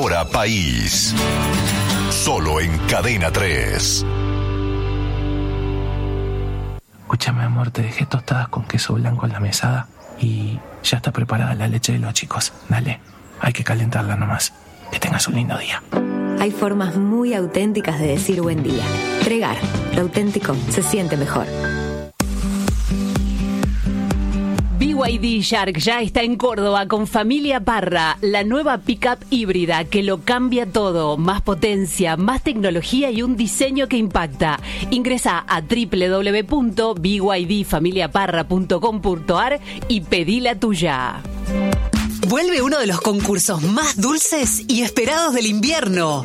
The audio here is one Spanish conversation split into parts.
Ahora País. Solo en Cadena 3. Escúchame, amor, te dejé tostadas con queso blanco en la mesada y ya está preparada la leche de los chicos. Dale, hay que calentarla nomás. Que tengas un lindo día. Hay formas muy auténticas de decir buen día. Tregar, lo auténtico se siente mejor. BYD Shark ya está en Córdoba con Familia Parra, la nueva pickup híbrida que lo cambia todo. Más potencia, más tecnología y un diseño que impacta. Ingresa a www.bydfamiliaparra.com.ar y pedí la tuya. Vuelve uno de los concursos más dulces y esperados del invierno.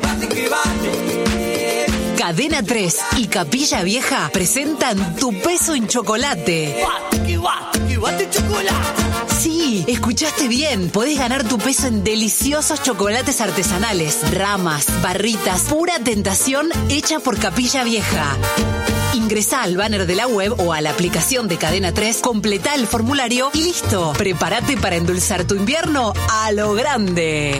Cadena 3 y Capilla Vieja presentan Tu Peso en Chocolate. Sí, escuchaste bien. Podés ganar tu peso en deliciosos chocolates artesanales, ramas, barritas, pura tentación hecha por Capilla Vieja. Ingresá al banner de la web o a la aplicación de Cadena 3, completá el formulario y listo. Prepárate para endulzar tu invierno a lo grande.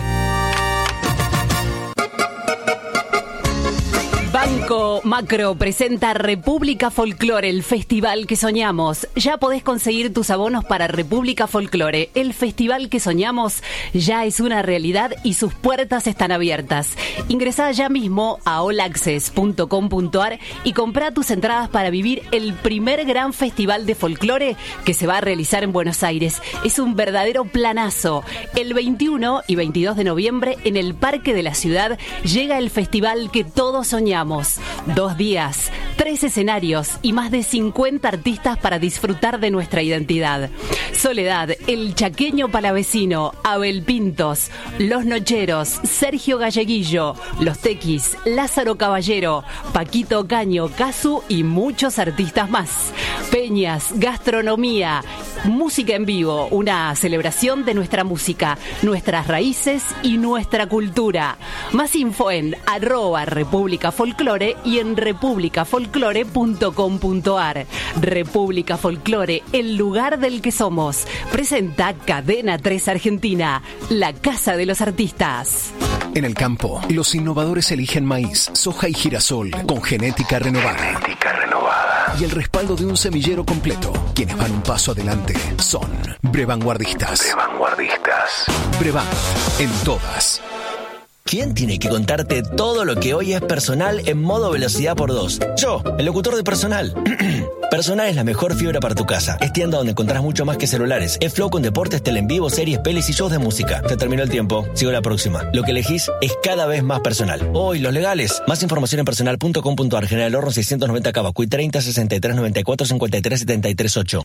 Banco Macro presenta República Folklore, el festival que soñamos. Ya podés conseguir tus abonos para República Folklore. El festival que soñamos ya es una realidad y sus puertas están abiertas. Ingresá ya mismo a allaccess.com.ar y comprá tus entradas para vivir el primer gran festival de folclore que se va a realizar en Buenos Aires. Es un verdadero planazo. El 21 y 22 de noviembre en el Parque de la Ciudad llega el festival que todos soñamos. 2 días, 3 escenarios y más de 50 artistas para disfrutar de nuestra identidad. Soledad, El Chaqueño Palavecino, Abel Pintos, Los Nocheros, Sergio Galleguillo, Los Tequis, Lázaro Caballero, Paquito Caño, Casu y muchos artistas más. Peñas, gastronomía, música en vivo, una celebración de nuestra música, nuestras raíces y nuestra cultura. Más info en @República Folklore y en republicafolklore.com.ar. República Folklore, el lugar del que somos. Presenta Cadena 3 Argentina, la casa de los artistas. En el campo, los innovadores eligen maíz, soja y girasol con genética renovada. Y el respaldo de un semillero completo. Quienes van un paso adelante son Brevanguardistas. Brevan, en todas. ¿Quién tiene que contarte todo lo que hoy es Personal en modo velocidad por 2? Yo, el locutor de Personal. Personal es la mejor fibra para tu casa. Es tienda donde encontrás mucho más que celulares. Es flow con deportes, tele en vivo, series, pelis y shows de música. Se terminó el tiempo. Sigo la próxima. Lo que elegís es cada vez más Personal. Hoy, los legales. Más información en personal.com.ar. General Horno 690 Cavacuy 30 63 94 53 73 8.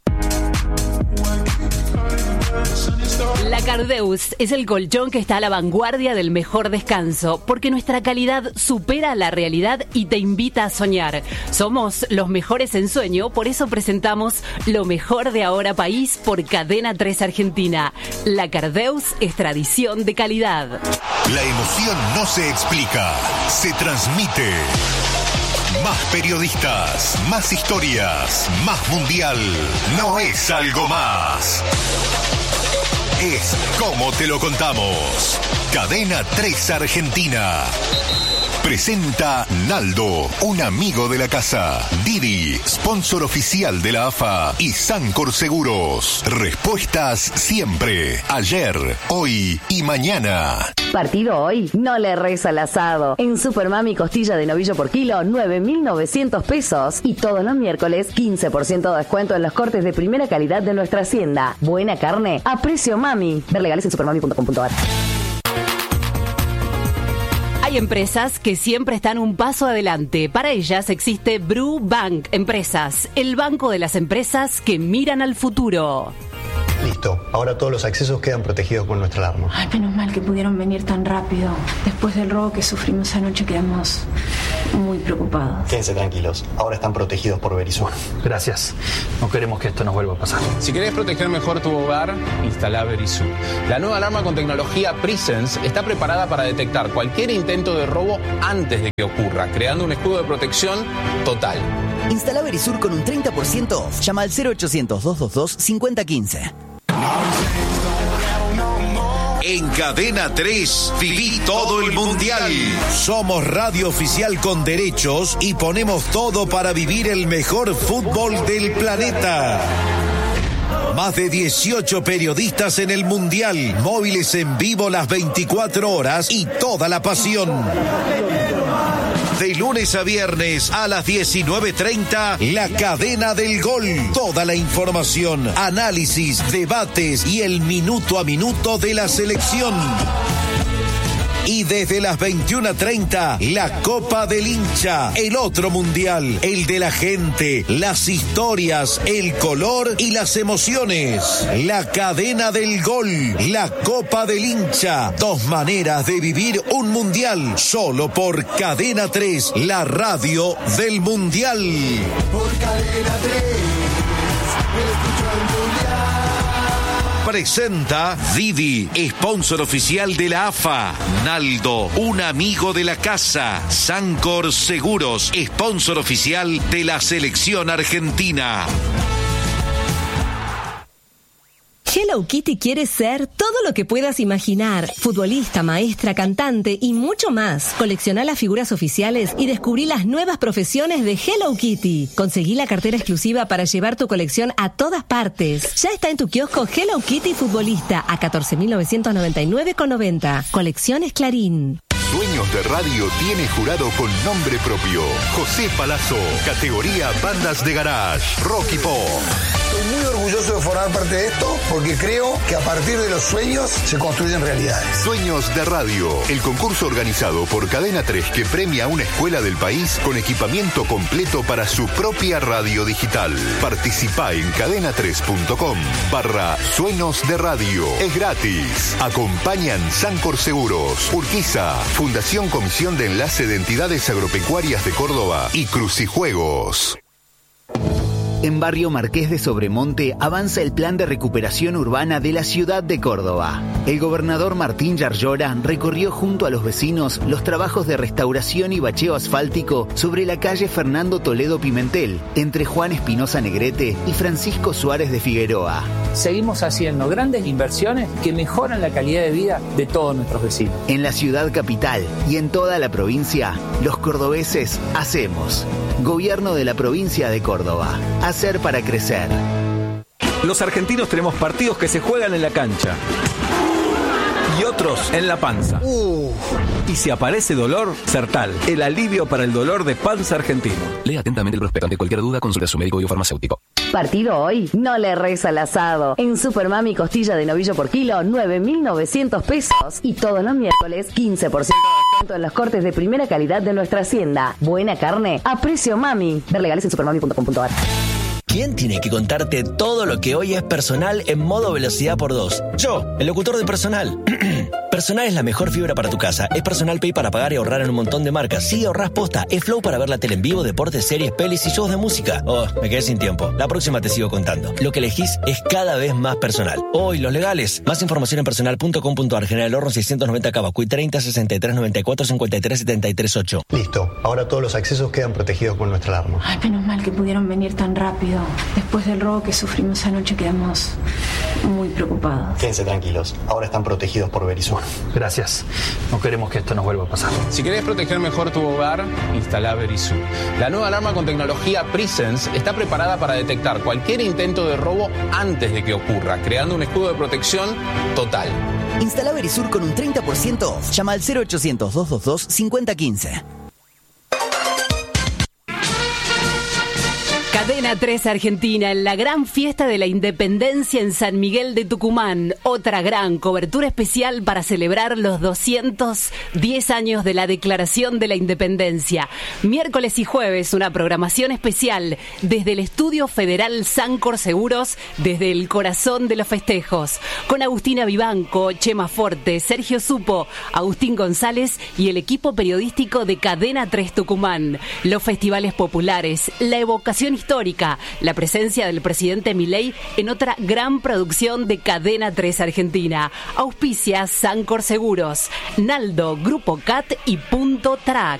La Cardeus es el colchón que está a la vanguardia del mejor descanso, porque nuestra calidad supera la realidad y te invita a soñar. Somos los mejores en sueño, por eso presentamos lo mejor de Ahora País por Cadena 3 Argentina. La Cardeus es tradición de calidad. La emoción no se explica, se transmite. Más periodistas, más historias, más mundial. No es algo más. Es como te lo contamos. Cadena 3 Argentina. Presenta Naldo, un amigo de la casa. Didi, sponsor oficial de la AFA. Y Sancor Seguros. Respuestas siempre. Ayer, hoy y mañana. Partido hoy, no le reza al asado. En Supermami costilla de novillo por kilo, 9.900 pesos. Y todos los miércoles, 15% de descuento en los cortes de primera calidad de nuestra hacienda. Buena carne a precio mami. Ver legales en supermami.com.ar. Hay empresas que siempre están un paso adelante. Para ellas existe Bru Bank Empresas, el banco de las empresas que miran al futuro. Listo, ahora todos los accesos quedan protegidos con nuestra alarma. Ay, menos mal que pudieron venir tan rápido. Después del robo que sufrimos anoche quedamos muy preocupados. Quédense tranquilos, ahora están protegidos por Verisur. Gracias. No queremos que esto nos vuelva a pasar. Si querés proteger mejor tu hogar, instala Verisur. La nueva alarma con tecnología Presence está preparada para detectar cualquier intento de robo antes de que ocurra, creando un escudo de protección total. Instala Verisur con un 30% off. Llama al 0800-222-5015. En Cadena 3, viví todo el Mundial. Somos radio oficial con derechos y ponemos todo para vivir el mejor fútbol del planeta. Más de 18 periodistas en el Mundial, móviles en vivo las 24 horas y toda la pasión. De lunes a viernes a las 19:30, La Cadena del Gol. Toda la información, análisis, debates y el minuto a minuto de la selección. Y desde las 21:30, la Copa del Hincha, el otro mundial, el de la gente, las historias, el color y las emociones. La Cadena del Gol, la Copa del Hincha, 2 maneras de vivir un mundial, solo por Cadena 3, la radio del mundial. Por Cadena 3, escucho el mundial. Presenta Didi, sponsor oficial de la AFA. Naldo, un amigo de la casa. Sancor Seguros, sponsor oficial de la selección argentina. Hello Kitty quiere ser todo lo que puedas imaginar. Futbolista, maestra, cantante y mucho más. Colecciona las figuras oficiales y descubrí las nuevas profesiones de Hello Kitty. Conseguí la cartera exclusiva para llevar tu colección a todas partes. Ya está en tu kiosco Hello Kitty Futbolista a 14.999,90. Colecciones Clarín. Sueños de Radio tiene jurado con nombre propio. José Palazzo, categoría Bandas de Garage, Rock y Pop. Estoy muy orgulloso de formar parte de esto porque creo que a partir de los sueños se construyen realidades. Sueños de Radio, el concurso organizado por Cadena 3 que premia a una escuela del país con equipamiento completo para su propia radio digital. Participá en cadena3.com/Sueños de Radio. Es gratis. Acompañan Sancor Seguros, Urquiza, Fundación Comisión de Enlace de Entidades Agropecuarias de Córdoba y Crucijuegos. En Barrio Marqués de Sobremonte avanza el plan de recuperación urbana de la ciudad de Córdoba. El gobernador Martín Yarlora recorrió junto a los vecinos los trabajos de restauración y bacheo asfáltico sobre la calle Fernando Toledo Pimentel, entre Juan Espinosa Negrete y Francisco Suárez de Figueroa. Seguimos haciendo grandes inversiones que mejoran la calidad de vida de todos nuestros vecinos. En la ciudad capital y en toda la provincia, los cordobeses hacemos. Gobierno de la provincia de Córdoba. Hacer para crecer. Los argentinos tenemos partidos que se juegan en la cancha y otros en la panza. Y si aparece dolor, Sertal, el alivio para el dolor de panza argentino. Lea atentamente el prospecto. Ante cualquier duda, consulte a su médico y farmacéutico. Partido hoy, no le erres al asado. En Supermami costilla de novillo por kilo, 9.900 pesos. Y todos los miércoles, 15% de descuento en los cortes de primera calidad de nuestra hacienda. Buena carne a precio mami. Ver legales en supermami.com.ar. ¿Quién tiene que contarte todo lo que hoy es personal en modo velocidad por 2? Yo, el locutor de Personal. Personal es la mejor fibra para tu casa. Es Personal Pay para pagar y ahorrar en un montón de marcas. Sí, ahorrás posta. Es Flow para ver la tele en vivo, deportes, series, pelis y shows de música. Oh, me quedé sin tiempo. La próxima te sigo contando. Lo que elegís es cada vez más personal. Hoy, los legales. Más información en personal.com.ar. General Horno 690 Cabacuy 30 63 94 53 73 8. Listo. Ahora todos los accesos quedan protegidos con nuestra alarma. Ay, menos mal que pudieron venir tan rápido. Después del robo que sufrimos anoche quedamos muy preocupados. Quédense tranquilos. Ahora están protegidos por Verisur. Gracias. No queremos que esto nos vuelva a pasar. Si querés proteger mejor tu hogar, instalá Verisur. La nueva alarma con tecnología Presence está preparada para detectar cualquier intento de robo antes de que ocurra, creando un escudo de protección total. Instala Verisur con un 30% off. Llama al 0800-222-5015. Cadena 3 Argentina, en la gran fiesta de la Independencia en San Miguel de Tucumán. Otra gran cobertura especial para celebrar los 210 años de la Declaración de la Independencia. Miércoles y jueves, una programación especial desde el Estudio Federal Sancor Seguros, desde el corazón de los festejos. Con Agustina Vivanco, Chema Forte, Sergio Supo, Agustín González y el equipo periodístico de Cadena 3 Tucumán. Los festivales populares, la evocación histórica, la presencia del presidente Milei en otra gran producción de Cadena 3 Argentina. Auspicia Sancor Seguros, Naldo, Grupo CAT y Punto Track.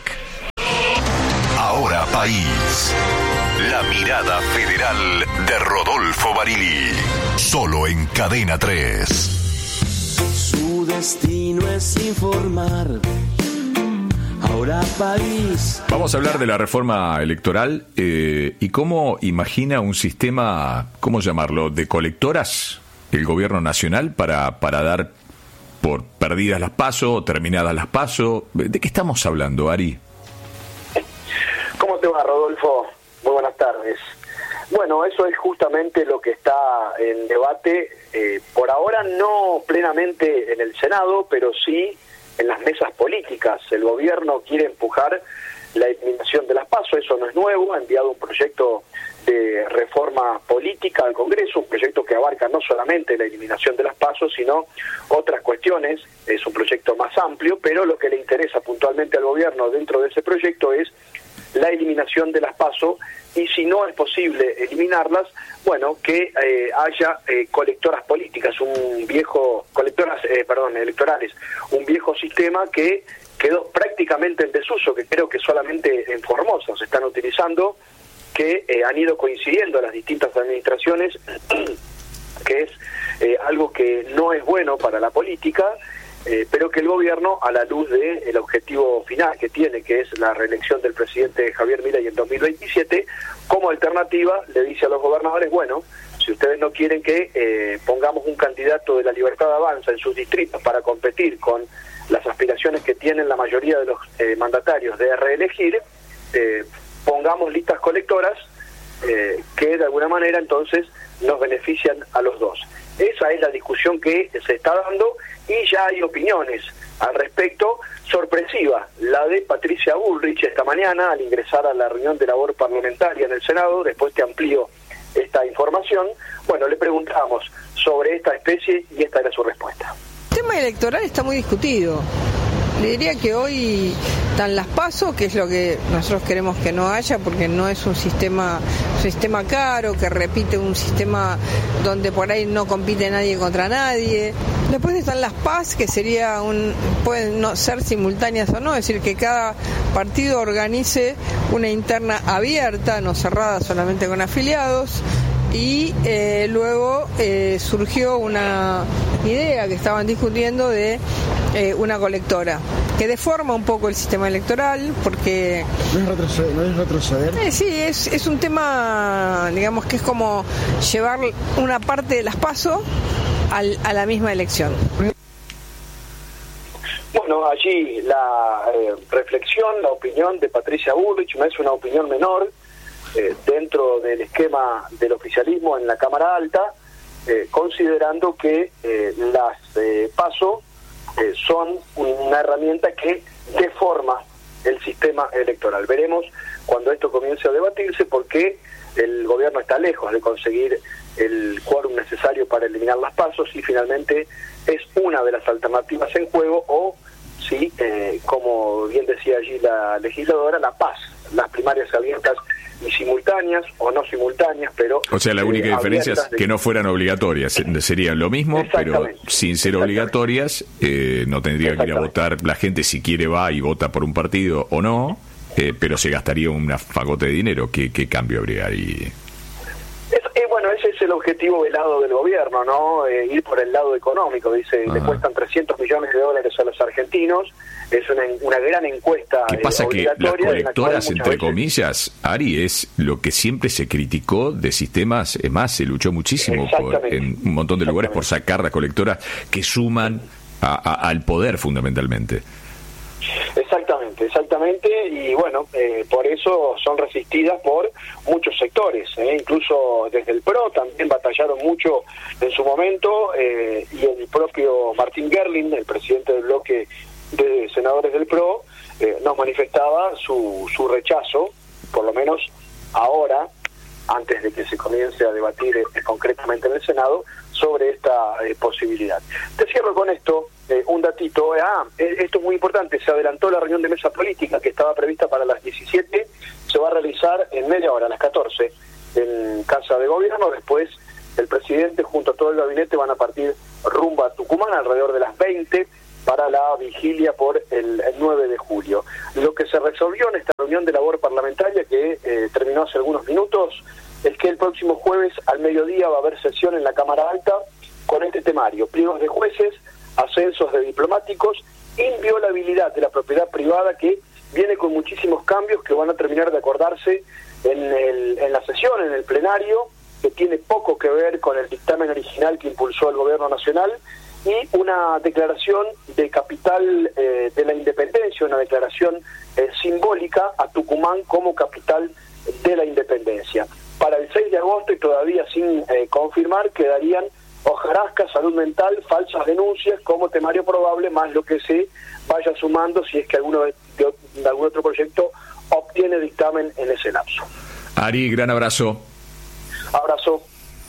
Ahora País. La mirada federal de Rodolfo Barili. Solo en Cadena 3. su destino es informar. Ahora país. Vamos a hablar de la reforma electoral y cómo imagina un sistema, ¿cómo llamarlo?, de colectoras el gobierno nacional para dar por perdidas las PASO o terminadas las PASO. ¿De qué estamos hablando, Ari? ¿Cómo te va, Rodolfo? Muy buenas tardes. Bueno, eso es justamente lo que está en debate, por ahora no plenamente en el Senado, pero sí en las mesas políticas. El gobierno quiere empujar la eliminación de las PASO, eso no es nuevo, ha enviado un proyecto de reforma política al Congreso, un proyecto que abarca no solamente la eliminación de las PASO, sino otras cuestiones, es un proyecto más amplio, pero lo que le interesa puntualmente al gobierno dentro de ese proyecto es la eliminación de las PASO, y si no es posible eliminarlas, bueno, que haya colectoras políticas, electorales, un viejo sistema que quedó prácticamente en desuso, que creo que solamente en Formosa se están utilizando, que han ido coincidiendo las distintas administraciones, que es algo que no es bueno para la política, pero que el gobierno, a la luz del objetivo final que tiene, que es la reelección del presidente Javier Milei en 2027, como alternativa le dice a los gobernadores, bueno, si ustedes no quieren que pongamos un candidato de la Libertad Avanza en sus distritos para competir con las aspiraciones que tienen la mayoría de los mandatarios de reelegir, pongamos listas colectoras que de alguna manera entonces nos benefician a los dos. Esa es la discusión que se está dando y ya hay opiniones al respecto. Sorpresiva la de Patricia Bullrich esta mañana al ingresar a la reunión de labor parlamentaria en el Senado. Después te amplío esta información. Bueno, le preguntamos sobre esta especie y esta era su respuesta. El tema electoral está muy discutido. Le diría que hoy están las PASO, que es lo que nosotros queremos que no haya, porque no es un sistema caro, que repite un sistema donde por ahí no compite nadie contra nadie. Después están las PAS, que pueden no ser simultáneas o no, es decir, que cada partido organice una interna abierta, no cerrada solamente con afiliados. Y luego surgió una idea que estaban discutiendo de una colectora, que deforma un poco el sistema electoral, porque... ¿No es retroceder? Sí, es un tema, digamos, que es como llevar una parte de las PASO a la misma elección. Bueno, allí la reflexión, la opinión de Patricia Bullrich, no es una opinión menor, dentro del esquema del oficialismo en la Cámara Alta, considerando que las PASO son una herramienta que deforma el sistema electoral. Veremos cuando esto comience a debatirse, porque el gobierno está lejos de conseguir el quórum necesario para eliminar las PASO, y finalmente es una de las alternativas en juego, o si, como bien decía allí la legisladora, la PAS, las primarias abiertas y simultáneas o no simultáneas, pero... O sea, la única diferencia es que no fueran obligatorias, serían lo mismo, pero sin ser obligatorias, no tendría que ir a votar. La gente, si quiere, va y vota por un partido o no, pero se gastaría una fagote de dinero. ¿Qué cambio habría ahí? Bueno, ese es el objetivo velado del gobierno, ¿no? Ir por el lado económico. Dice, le cuestan $300 millones a los argentinos. Es una gran encuesta. ¿Qué pasa? Que las colectoras, entre comillas, Ari, es lo que siempre se criticó de sistemas. Es más, se luchó muchísimo en un montón de lugares por sacar las colectoras que suman al poder, fundamentalmente. Exactamente, y bueno, por eso son resistidas por muchos sectores, incluso desde el PRO también batallaron mucho en su momento, y el propio Martín Gerling, el presidente del bloque de senadores del PRO, nos manifestaba su rechazo, por lo menos ahora, antes de que se comience a debatir concretamente en el Senado, sobre esta posibilidad. Te cierro con esto, un datito. Esto es muy importante, se adelantó la reunión de mesa política que estaba prevista para las 17, se va a realizar en media hora, a las 14, en Casa de Gobierno. Después el presidente junto a todo el gabinete van a partir rumbo a Tucumán alrededor de las 20 para la vigilia por el 9 de julio. Lo que se resolvió en esta reunión de labor parlamentaria, que terminó hace algunos minutos, es que el próximo jueves al mediodía va a haber sesión en la Cámara Alta con este temario: pliegos de jueces, ascensos de diplomáticos, inviolabilidad de la propiedad privada, que viene con muchísimos cambios que van a terminar de acordarse en la sesión, en el plenario, que tiene poco que ver con el dictamen original que impulsó el gobierno nacional, y una declaración de capital de la independencia, una declaración simbólica a Tucumán como capital de la independencia. Para el 6 de agosto, y todavía sin confirmar, quedarían hojarasca, salud mental, falsas denuncias como temario probable, más lo que se vaya sumando si es que algún otro proyecto obtiene dictamen en ese lapso. Ari, gran abrazo. Abrazo.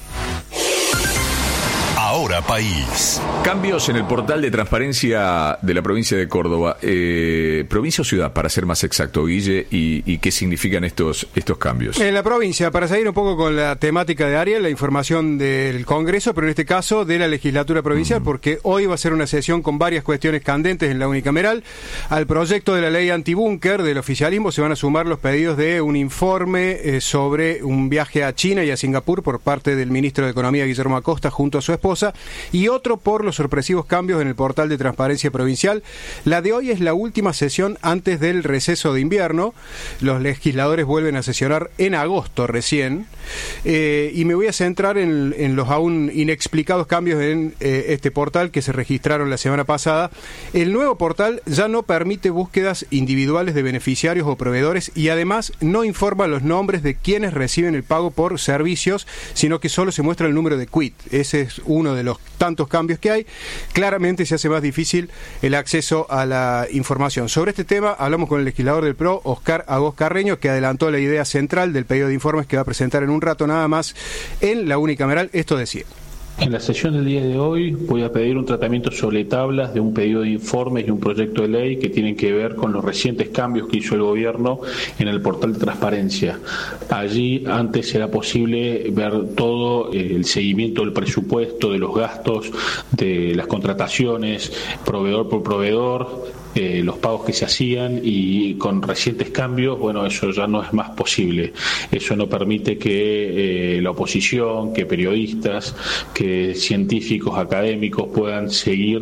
Ahora País. Cambios en el portal de transparencia de la provincia de Córdoba. Provincia o ciudad, para ser más exacto, Guille, y qué significan estos cambios. En la provincia, para seguir un poco con la temática de Ariel, la información del Congreso, pero en este caso de la legislatura provincial, porque hoy va a ser una sesión con varias cuestiones candentes en la unicameral. Al proyecto de la ley antibúnker del oficialismo se van a sumar los pedidos de un informe sobre un viaje a China y a Singapur por parte del ministro de Economía, Guillermo Acosta, junto a su esposa, y otro por los sorpresivos cambios en el portal de transparencia provincial. La de hoy es la última sesión antes del receso de invierno. Los legisladores vuelven a sesionar en agosto recién, y me voy a centrar en los aún inexplicados cambios en este portal que se registraron la semana pasada. El nuevo portal ya no permite búsquedas individuales de beneficiarios o proveedores, y además no informa los nombres de quienes reciben el pago por servicios, sino que solo se muestra el número de quit. Ese es uno de los tantos cambios que hay. Claramente se hace más difícil el acceso a la información. Sobre este tema hablamos con el legislador del PRO, Oscar Agos Carreño, que adelantó la idea central del pedido de informes que va a presentar en un rato nada más en la unicameral. Esto decía: en la sesión del día de hoy voy a pedir un tratamiento sobre tablas de un pedido de informes y un proyecto de ley que tienen que ver con los recientes cambios que hizo el gobierno en el portal de transparencia. Allí antes era posible ver todo el seguimiento del presupuesto, de los gastos, de las contrataciones, proveedor por proveedor, los pagos que se hacían, y con recientes cambios, bueno, eso ya no es más posible. Eso no permite que la oposición, que periodistas, que científicos, académicos puedan seguir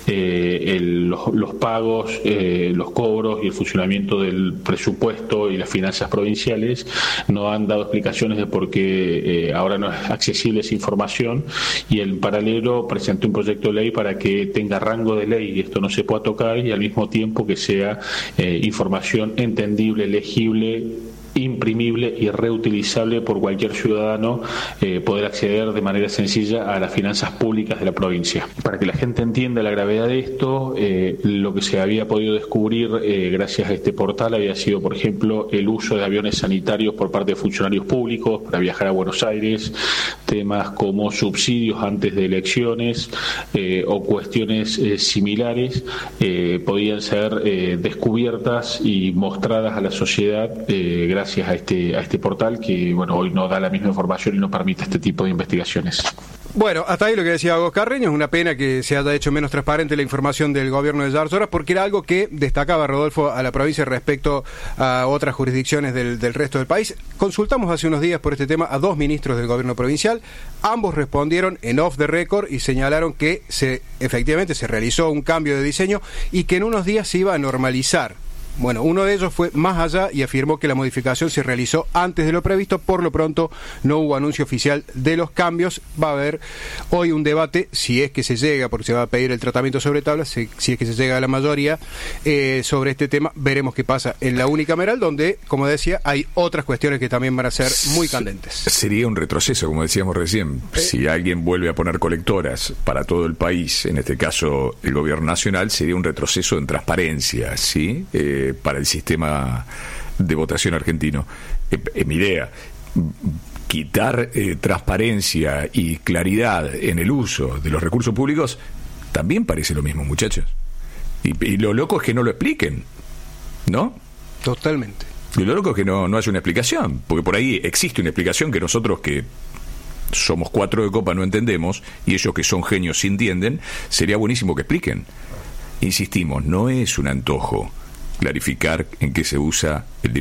los pagos, los cobros y el funcionamiento del presupuesto y las finanzas provinciales. No han dado explicaciones de por qué ahora no es accesible esa información, y en paralelo presenté un proyecto de ley para que tenga rango de ley y esto no se pueda tocar, y al mismo tiempo que sea información entendible, legible, imprimible y reutilizable por cualquier ciudadano, poder acceder de manera sencilla a las finanzas públicas de la provincia. Para que la gente entienda la gravedad de esto, lo que se había podido descubrir gracias a este portal había sido, por ejemplo, el uso de aviones sanitarios por parte de funcionarios públicos para viajar a Buenos Aires, temas como subsidios antes de elecciones o cuestiones similares podían ser descubiertas y mostradas a la sociedad gracias a este portal que, bueno, hoy no da la misma información y no permite este tipo de investigaciones. Bueno, hasta ahí lo que decía Agos Carreño. Es una pena que se haya hecho menos transparente la información del gobierno de Yarlora, porque era algo que destacaba Rodolfo a la provincia respecto a otras jurisdicciones del resto del país. Consultamos hace unos días por este tema a 2 ministros del gobierno provincial. Ambos respondieron en off the record y señalaron que efectivamente se realizó un cambio de diseño y que en unos días se iba a normalizar. Bueno, uno de ellos fue más allá y afirmó que la modificación se realizó antes de lo previsto. Por lo pronto no hubo anuncio oficial de los cambios. Va a haber hoy un debate, si es que se llega, porque se va a pedir el tratamiento sobre tablas, si es que se llega a la mayoría sobre este tema. Veremos qué pasa en la unicameral, donde, como decía, hay otras cuestiones que también van a ser muy candentes. Sería un retroceso, como decíamos recién, si alguien vuelve a poner colectoras para todo el país, en este caso el gobierno nacional, sería un retroceso en transparencia, ¿sí? Para el sistema de votación argentino. Es mi idea. Quitar transparencia y claridad en el uso de los recursos públicos también parece lo mismo, muchachos. Y lo loco es que no lo expliquen, ¿no? Totalmente. Y lo loco es que no haya una explicación, porque por ahí existe una explicación que nosotros, que somos 4 de copa, no entendemos, y ellos que son genios sí entienden. Sería buenísimo que expliquen. Insistimos, no es un antojo clarificar en qué se usa el dinero